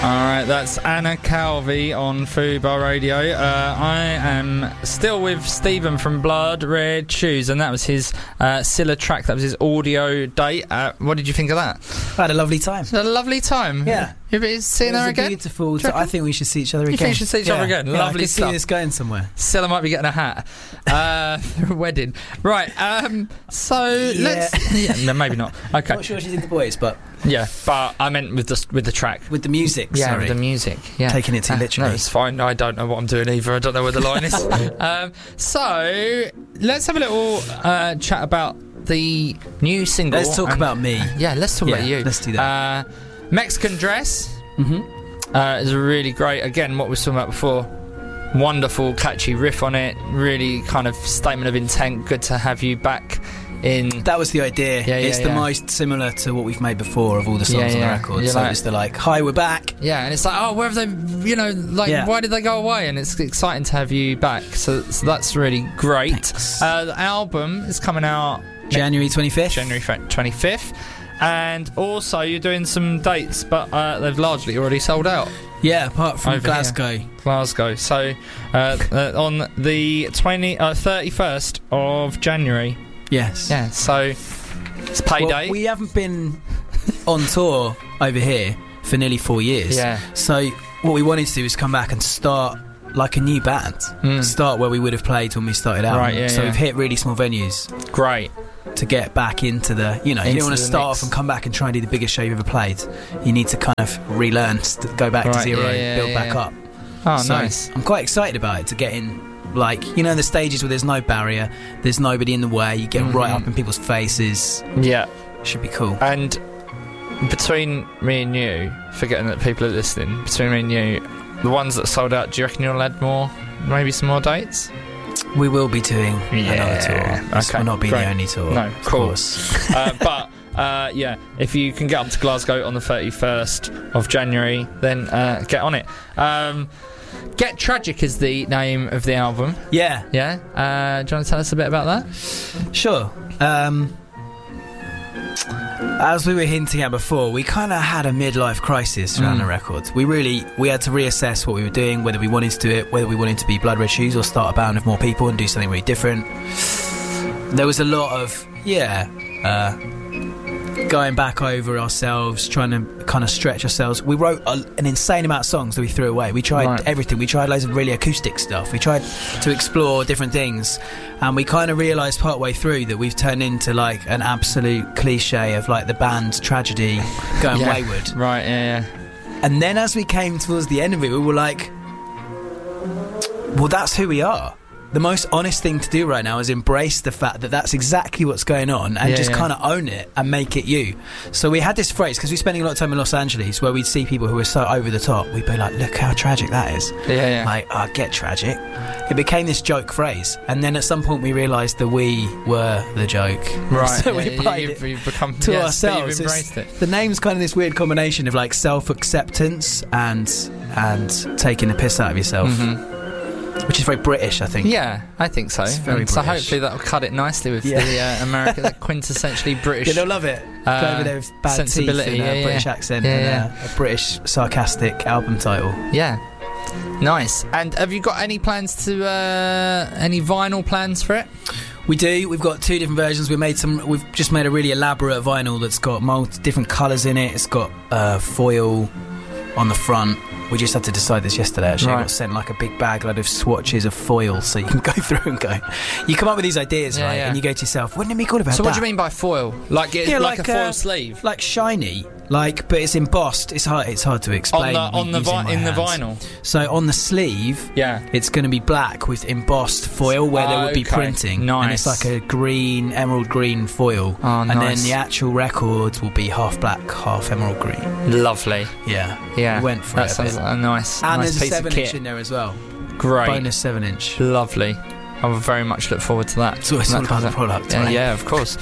Alright, that's Anna Calvi on Food Bar Radio. I am still with Stephen from Blood Red Shoes, and that was his Scylla track. That was his audio date. What did you think of that? I had a lovely time. A lovely time? Yeah. You've been seeing her again? Beautiful. I think we should see each other again. You think we should see each other again? Yeah, Lovely I stuff. see this going somewhere. Scylla might be getting a hat for a wedding. Right, so let's... Yeah, no, maybe not. Okay. Not sure she's into boys, but... Yeah, but I meant with the track. With the music, yeah, sorry. with the music, yeah. Taking it too literally. No, it's fine. I don't know what I'm doing either. I don't know where the line is. So, let's have a little chat about the new single. Let's talk about me. Yeah, let's talk about you. Let's do that. Mexican Dress is really great. Again, what we were talking about before. Wonderful, catchy riff on it. Really kind of statement of intent. Good to have you back in. That was the idea. It's the most similar to what we've made before of all the songs on the record. So it's the hi, we're back. Yeah, and it's like, oh, where have they, why did they go away? And it's exciting to have you back. So that's really great. The album is coming out January 25th. January 25th. And also you're doing some dates, but they've largely already sold out. Yeah, apart from Glasgow. Glasgow. So on the 31st of January. Yes. Yeah, so it's payday. Well, we haven't been on tour over here for nearly 4 years. Yeah. So what we wanted to do is come back and start like a new band. Start where we would have played when we started out. Right, so we've hit really small venues. Great. To get back into the, you don't want to start off and come back and try and do the biggest show you've ever played. You need to kind of relearn, go back to zero, build back up. Oh, so nice. I'm quite excited about it, to get in, the stages where there's no barrier, there's nobody in the way, you get right up in people's faces. Yeah. Should be cool. And between me and you, forgetting that people are listening, between me and you, the ones that sold out, do you reckon you'll add more, maybe some more dates? We will be doing another tour. This will not be the only tour. No, of course. But if you can get up to Glasgow on the 31st of January, then get on it. Get Tragic is the name of the album. Yeah. Yeah? Do you want to tell us a bit about that? Sure. As we were hinting at before, we kind of had a midlife crisis around the record. We had to reassess what we were doing, whether we wanted to do it, whether we wanted to be Blood Red Shoes or start a band with more people and do something really different. There was a lot of, going back over ourselves, trying to kind of stretch ourselves. We wrote an insane amount of songs that we threw away. We tried everything. We tried loads of really acoustic stuff. We tried to explore different things, and we kind of realised partway through that we've turned into like an absolute cliche of like the band Tragedy going wayward. Right, yeah. And then as we came towards the end of it, we were like, well, that's who we are. The most honest thing to do right now is embrace the fact that that's exactly what's going on and just kind of own it and make it you. So we had this phrase, because we're spending a lot of time in Los Angeles, where we'd see people who were so over the top. We'd be like, look how tragic that is. Yeah. Like, get tragic. It became this joke phrase. And then at some point we realised that we were the joke. Right. So we applied you've become to ourselves. You've embraced it. The name's kind of this weird combination of like self-acceptance and taking the piss out of yourself. Which is very British, I think. Yeah, I think so. It's very British. So hopefully that'll cut it nicely with the American, the quintessentially British. Yeah, they'll love it. Go over there with bad sensibility, teeth and a British accent and a British sarcastic album title. Yeah. Nice. And have you got any plans to any vinyl plans for it? We do. We've got 2 different versions. We've just made a really elaborate vinyl that's got different colours in it. It's got foil on the front. We just had to decide this yesterday, actually. I got sent like a big bag load of swatches of foil, so you can go through and go. You come up with these ideas, right? Yeah. And you go to yourself, wouldn't it be cool about that? So what do you mean by foil? Like like a foil sleeve? Like shiny. But it's embossed. It's hard to explain. In the vinyl. So on the sleeve, it's going to be black with embossed foil where there would be printing. Nice. And it's like a emerald green foil. Oh, and then the actual record will be half black, half emerald green. Lovely. Yeah. We went for that it. Sounds a nice and nice there's a piece 7-inch in there as well. Great. Bonus 7-inch. Lovely. I will very much look forward to that. So it's all about the product, right? Yeah, of course.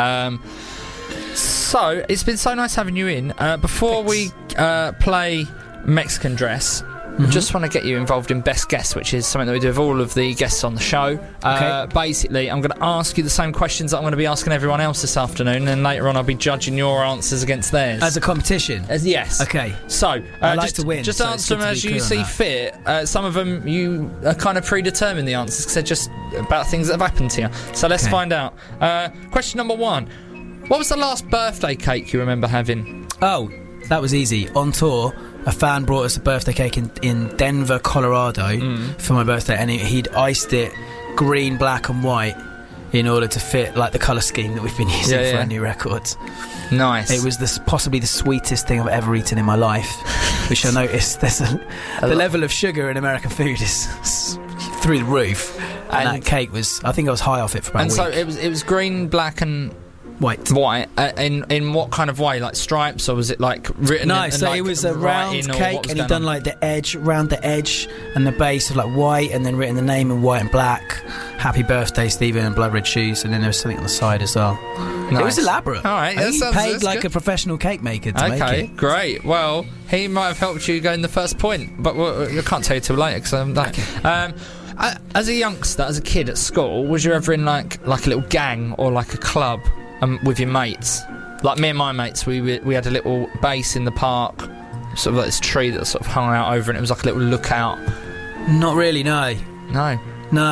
So, it's been so nice having you in. Before we play Mexican Dress, just want to get you involved in Best Guest, which is something that we do with all of the guests on the show. Basically, I'm going to ask you the same questions that I'm going to be asking everyone else this afternoon, and later on I'll be judging your answers against theirs. As a competition? Yes. Okay. So, I like to win. Just answer them as you see fit. Some of them you are kind of predetermined the answers because they're just about things that have happened to you. So let's find out. Question number 1. What was the last birthday cake you remember having? Oh, that was easy. On tour, a fan brought us a birthday cake in Denver, Colorado for my birthday, and he'd iced it green, black and white in order to fit like the colour scheme that we've been using for our new records. Nice. It was possibly the sweetest thing I've ever eaten in my life, which I noticed the level of sugar in American food is through the roof. And that cake was, I think I was high off it for about a week. And so it was green, black and... White. In what kind of way? Like stripes, or was it like written? No, so it was a round cake, and he'd done like the edge, round the edge, and the base of like white, and then written the name in white and black. Happy birthday, Stephen, and Blood Red Shoes, and then there was something on the side as well. Nice. It was elaborate. All right, he paid like a professional cake maker to make it. Okay, great. Well, he might have helped you go in the first point, but I can't tell you till later because I'm done. Okay. As a youngster, as a kid at school, was you ever in like a little gang or like a club? With your mates, like me and my mates, we had a little base in the park, sort of like this tree that sort of hung out over, and it was like a little lookout. Not really, no. No.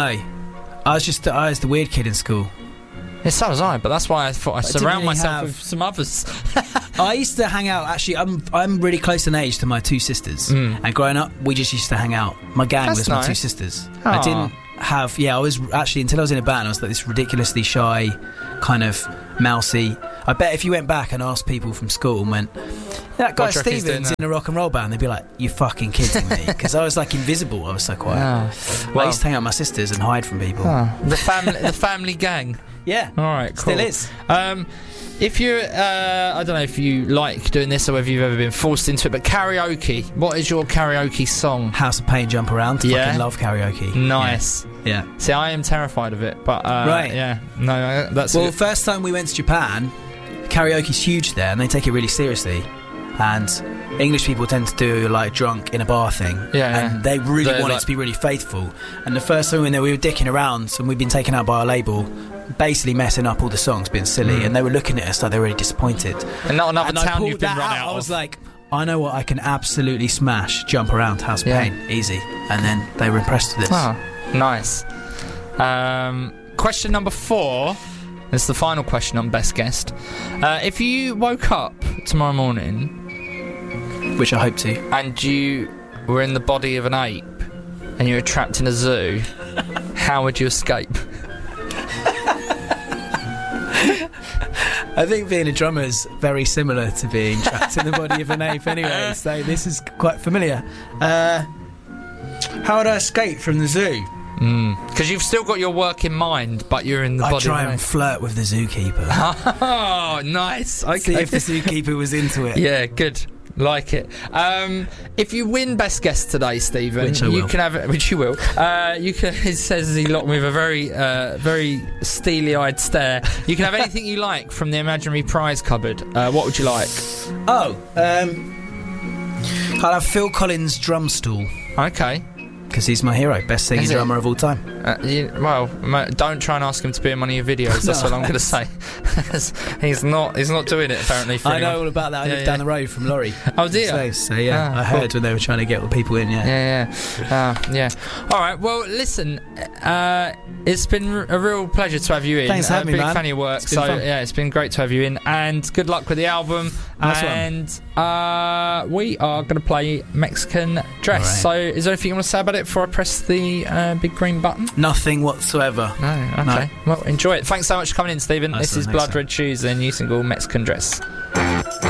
I was the weird kid in school. Yeah, so was I, but that's why I thought I'd surround myself with some others. I used to hang out. Actually, I'm really close in age to my 2 sisters, and growing up, we just used to hang out. My gang was my 2 sisters. Aww. I didn't have. I was actually, until I was in a band, I was like this ridiculously shy, kind of mousy. I bet if you went back and asked people from school and went, that guy Stephen's in a rock and roll band, they'd be like, you fucking kidding me? Because I was like invisible. I was so quiet. I used to hang out with my sisters and hide from people. The family gang. Yeah. All right, cool. Still is. If you, I don't know if you like doing this or whether you've ever been forced into it, but karaoke. What is your karaoke song? House of Pain, Jump Around. Fucking love karaoke. Nice. Yeah. See, I am terrified of it, but right. Yeah. No, that's. Well, first time we went to Japan, karaoke's huge there, and they take it really seriously. And English people tend to do like drunk in a bar thing, and they really want it to be really faithful. And the first time we went there, we were dicking around, and we'd been taken out by our label, basically messing up all the songs, being silly, and they were looking at us like they were really disappointed. And not another town you've been run out of. I was like, I know what I can absolutely smash. Jump Around, House of Pain, easy. And then they were impressed with this. Oh, nice. Question number 4. This is the final question on Best Guest. If you woke up tomorrow morning, which I hope to, and you were in the body of an ape and you were trapped in a zoo, how would you escape? I think being a drummer is very similar to being trapped in the body of an ape anyway, so this is quite familiar. How would I escape from the zoo? Because you've still got your work in mind, but you're in the body. I'd try and flirt with the zookeeper. Oh, nice. Okay. See if the zookeeper was into it. Yeah, good. Like it. If you win Best Guest today, Stephen, you can have, which you will. You can. It says he looked with a very, very steely-eyed stare. You can have anything you like from the imaginary prize cupboard. What would you like? I'll have Phil Collins' drum stool. Okay. Because he's my hero, best singing drummer of all time. Don't try and ask him to be in one of your videos. That's what I'm going to say. he's not doing it apparently. For anyone. Know all about that. I live down the road from Laurie. Oh dear. So I heard when they were trying to get all the people in. Yeah. All right. Well, listen. It's been a real pleasure to have you in. Thanks for having me, man. Big fan of your work. So it's been great to have you in. And good luck with the album. Nice and we are going to play Mexican Dress. Right. So is there anything you want to say about it before I press the big green button? Nothing whatsoever. No. Okay. Well, enjoy it. Thanks so much for coming in, Stephen. This is Blood Red Shoes and new single Mexican Dress.